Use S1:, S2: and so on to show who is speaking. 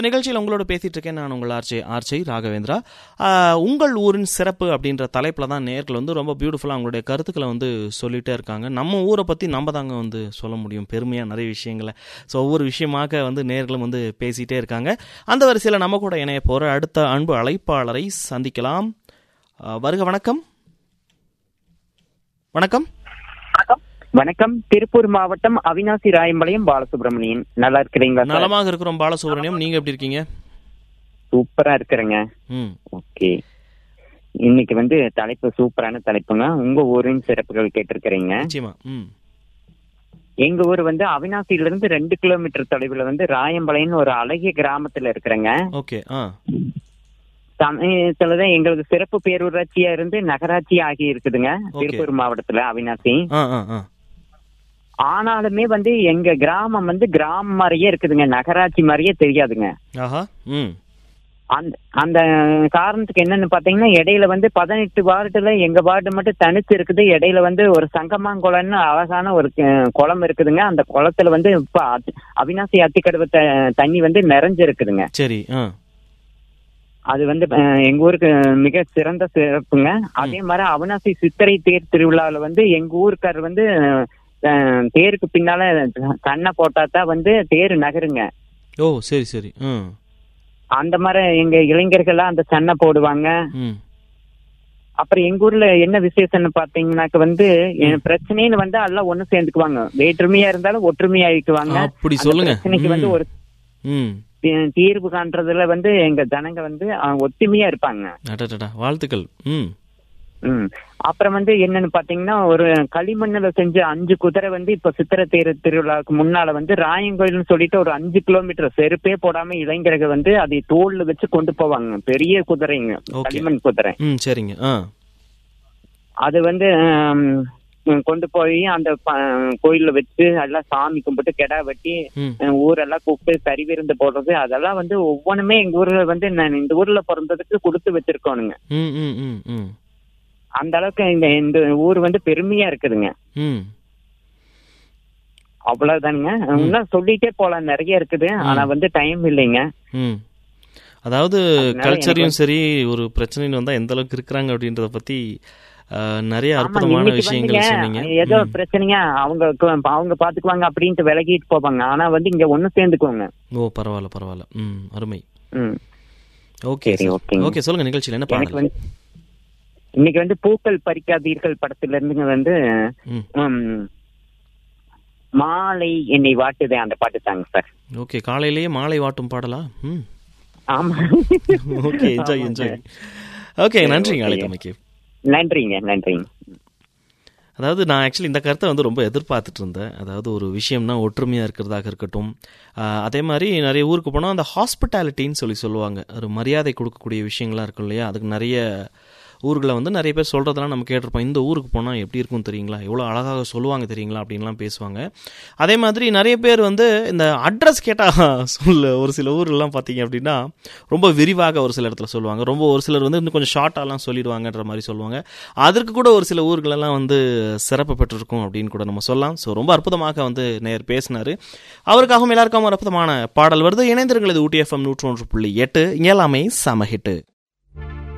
S1: நிகழ்ச்சியில் உங்களோட பேசிட்டு இருக்கேன். நான் உங்கள் ஆர்ச்சை ராகவேந்திரா. உங்கள் ஊரின் சிறப்பு அப்படின்ற தலைப்பில் தான் நேர்கள் வந்து ரொம்ப பியூட்டிஃபுல்லாக அவங்களுடைய கருத்துக்களை வந்து சொல்லிகிட்டே இருக்காங்க. நம்ம ஊரை பற்றி நம்ம தாங்க வந்து சொல்ல முடியும் பெருமையாக நிறைய விஷயங்களை. ஸோ ஒவ்வொரு விஷயமாக வந்து நேர்களும் வந்து பேசிகிட்டே இருக்காங்க. அந்த வரிசையில் நம்ம கூட இணைய போகிற அடுத்த அன்பு அழைப்பாளரை சந்திக்கலாம். வருக. வணக்கம். வணக்கம்.
S2: வணக்கம். திருப்பூர் மாவட்டம் அவினாசி ராயம்பாளையம் பாலசுப்ரமணியன். நல்லா இருக்கிறீங்களா?
S1: நலமாக இருக்கிறோம் பாலசுப்ரமணியம். நீங்க எப்படி இருக்கீங்க?
S2: சூப்பரா இருக்கிறேங்க. ஓகே, இன்னைக்கு வந்து தலைப்பு சூப்பரான தலைப்புங்க. உங்க ஊரின் சிறப்புகள் கேட்டிருக்கிறீங்க. எங்க ஊர் வந்து அவினாசியில இருந்து 2 கிலோமீட்டர் தொலைவுல வந்து ராயம்பாளையம் ஒரு அழகிய கிராமத்துல இருக்கிறேங்க.
S1: ஓகே.
S2: சமயத்துலதான் எங்களுக்கு சிறப்பு பேரூராட்சியா இருந்து நகராட்சி ஆகி இருக்குதுங்க திருப்பூர் மாவட்டத்துல அவினாசி. ஆனாலுமே வந்து எங்க கிராமம் வந்து கிராமம் மாதிரியே இருக்குதுங்க, நகராட்சி மாதிரியே தெரியாதுங்க. அந்த காரணத்துக்கு என்னன்னு பாத்தீங்கன்னா, இடையில வந்து 18 வார்டுல எங்க வார்டு மட்டும் தனிச்சு இருக்குது. இடையில வந்து ஒரு சங்கமாங்குளம்னு அழகான ஒரு குளம் இருக்குதுங்க. அந்த குளத்துல வந்து இப்ப அவினாசி அத்திக்கடவு தண்ணி வந்து நிறைஞ்சிருக்குதுங்க.
S1: சரி.
S2: அது வந்து எங்க ஊருக்கு மிக சிறந்த சிறப்புங்க. அதே மாதிரி அவினாசி சித்திரை தேர் திருவிழாவில் வந்து எங்க ஊருக்காரர் வந்து தேருக்கு பின்னால கண்ணை போட்டாதான் வந்து தேர் நகருங்க.
S1: ஓ, சரி சரி.
S2: அந்த மாதிரி எங்க இளைஞர்கள்லாம் அந்த சன்னை போடுவாங்க. அப்புறம் எங்க ஊர்ல என்ன விசேஷம்னு பாத்தீங்கன்னாக்க வந்து பிரச்சனைன்னு வந்து எல்லாம் ஒண்ணு சேர்ந்துக்குவாங்க. வேற்றுமையா இருந்தாலும் ஒற்றுமையா ஆயிக்குவாங்க.
S1: அப்படி சொல்லுங்க.
S2: பிரச்சனைக்கு வந்து ஒரு தீர்வு காண்றதுல வந்து எங்க ஜனங்க வந்து ஒத்துமையா இருப்பாங்க.
S1: வாழ்த்துக்கள்.
S2: அப்புறம் வந்து என்னன்னு பாத்தீங்கன்னா, ஒரு களிமண்ணுல செஞ்ச 5 குதிரை வந்து இப்ப சித்திரை தேர் திருவிழாவுக்கு முன்னால வந்து ராயங்கோயில்னு சொல்லிட்டு ஒரு 5 கிலோமீட்டர் செருப்பே போடாம இளைஞர்கள் வந்து அதை தோல்ல வச்சு கொண்டு போவாங்க. பெரிய குதிரைங்க, களிமண் குதிரை.
S1: சரிங்க.
S2: அது வந்து கொண்டு போய் அந்த கோயில்ல வச்சு எல்லாம் சாமி கும்பிட்டு கெடா வெட்டி ஊரெல்லாம் கூப்பிட்டு கறி விருந்து போடுறது, அதெல்லாம் வந்து ஒவ்வொன்றுமே எங்க ஊர்ல வந்து நான் இந்த ஊர்ல பிறந்ததுக்கு கொடுத்து வச்சிருக்கோனுங்க. அந்த அளவுக்கு இந்த ஊர் வந்து பெருமையா இருக்குதுங்க. அவ்வளவுதானுங்க. இன்னும் சொல்லிட்டே போலாம், நிறைய இருக்குது. ஆனா வந்து டைம் இல்லைங்க.
S1: அதாவது கல்ச்சரையும் சரி, ஒரு பிரச்சனைன்னு வந்தா எந்த அளவுக்கு இருக்கிறாங்க அப்படின்றத பத்தி நிறைய அற்புதமான விஷயங்கள் சொன்னீங்க.
S2: ஏதோ பிரச்சனையா அவங்க பாத்துக்குவாங்க அப்படின்ட்டு விலகிட்டு போவாங்க. ஆனா வந்து இங்க ஒண்ணு சேர்ந்துக்குவாங்க.
S1: ஓ, பரவாயில்ல பரவாயில்ல. அருமை. ஓகே ஓகே, சொல்லுங்க. நிகழ்ச்சியில என்ன பாடல்?
S2: இன்னைக்கு வந்து பூக்கள் பறிக்காதீர்கள் படத்துல இருந்துங்க வந்து மாலை என்னை வாட்டுதே அந்த பாட்டு தாங்க சார்.
S1: ஓகே, காலையிலேயே மாலை வாட்டும் பாடலா?
S2: ஆமா.
S1: Okay, enjoy. ஓகே, நன்றிங்க அழைத்தமைக்கு.
S2: நன்றிங்க.
S1: அதாவது நான் ஆக்சுவலி இந்த கருத்தை வந்து ரொம்ப எதிர்பார்த்துட்டு இருந்தேன். அதாவது ஒரு விஷயம்னா ஒற்றுமையாக இருக்கிறதாக இருக்கட்டும், அதே மாதிரி நிறைய ஊருக்கு போனால் அந்த ஹாஸ்பிட்டாலிட்டின்னு சொல்லுவாங்க, ஒரு மரியாதை கொடுக்கக்கூடிய விஷயங்கள்லாம் இருக்கும் இல்லையா? அதுக்கு நிறைய ஊர்களை வந்து நிறைய பேர் சொல்கிறதெல்லாம் நம்ம கேட்டிருப்போம். இந்த ஊருக்கு போனால் எப்படி இருக்கும் தெரியுங்களா, எவ்வளோ அழகாக சொல்லுவாங்க தெரியுங்களா அப்படின்லாம் பேசுவாங்க. அதே மாதிரி நிறைய பேர் வந்து இந்த அட்ரஸ் கேட்டால் ஒரு சில ஊர்லாம் பார்த்தீங்க அப்படின்னா ரொம்ப விரிவாக ஒரு சில இடத்துல சொல்லுவாங்க. ஒரு சிலர் வந்து இன்னும் கொஞ்சம் ஷார்ட்டாலாம் சொல்லிடுவாங்கன்ற மாதிரி சொல்லுவாங்க. அதற்கு கூட ஒரு சில ஊர்களெல்லாம் வந்து சிறப்பு பெற்றிருக்கும் அப்படின்னு கூட நம்ம சொல்லலாம். ஸோ ரொம்ப அற்புதமாக வந்து நேர் பேசினார். அவருக்காகவும் எல்லாருக்கும் ஒரு அற்புதமான பாடல் வருது. இணைந்திருங்கள். இது ஊட்டி FM 101.8. இங்கே எல்லாமே சம ஹிட்டு.